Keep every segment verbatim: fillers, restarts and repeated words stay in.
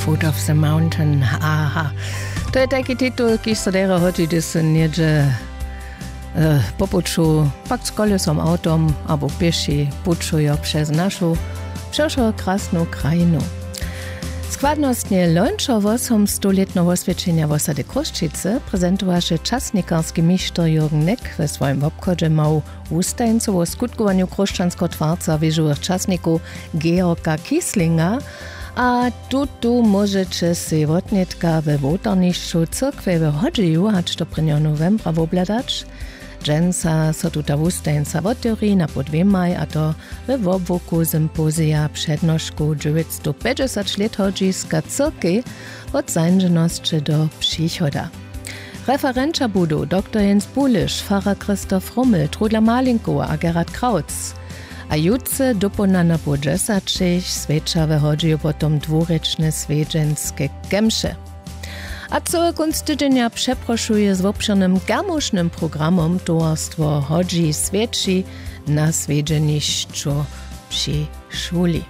Foot of the Mountain. Aha. To je taki tytuł, ki so dera hodzi, da se niedzie e, po puczu, pak z kolesom autom, albo pieši pučujo przez naszą przeszło krasną krajinu. Składnostnie lończo osemstuletnego oswiadczenia w osady Kruszczycy prezentowaše czasnikarski mistrz Jürgen Neck we swoim obchodzie mał ustańcu o skutkowaniu kruszczansko-twarca wyżułych czasników Georga Kieslinga, a tutu możecie si wotnitka we wotarniszczu cyrkwy we Hodziju, hać to prvního novembra wobladać. Dżęsa so tuta wustańca wotjori na podwimaj, a to we wobwoku sympozja przednoszku dziewięćset pięćdziesiąt let hodziska cyrki od zańdżenosće do przychoda. Referenča budu doktor Jens Bulisch, Pfarrer Christoph Rummel, Trudla Malinko a Gerhard Krautz. A jutce dopona na podžesačich sveča we Hodziju potom dwurečne svedženske gemše. A co kunst tydzienia przeproszuje z obszernym gamusznym programom towarstwo Hodzi Svedči na svedženišću przy szuli.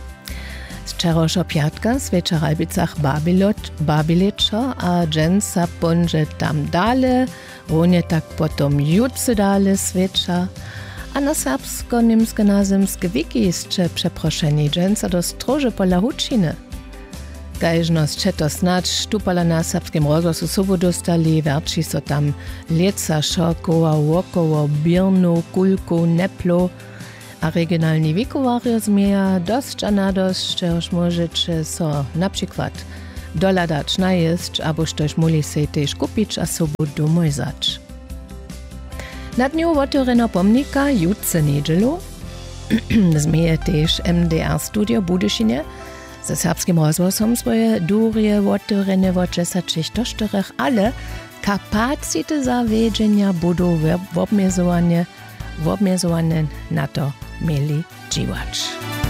Z wczorajszego piatka sveča w Rajbicach Babilicza, a dżęsa ponże tam dale, runie tak potom jutce dale sveča, a na serbsko-niemsko-nazemskie wiki jeszcze przeproszeni dżęsa do stroże pola hučiny. Kajžnost če to snad štupala na serbskim rozglasu sobu dostali, verči so tam leca, šokova, wokovo, birnu, kulku, neplo, a regionalni wikowarje zmieja dość a nadość, čehož możecie so na przykład doladać najeść, abo štož muli se tež kupić, a sobu domoj zač. Na dniu otvoreno pomnika jutce nedželu zmieje tež M D R studio Budyšinie, ze serbskim rozgłasom swoje durje otvorene od džesať do štyroch, ale kapacity zavedenia budú obmiezowane, obmiezowane na to mieli dziwacz.